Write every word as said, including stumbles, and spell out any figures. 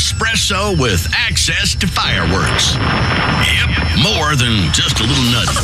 espresso with access to fireworks. Yep, more than just a little nutty.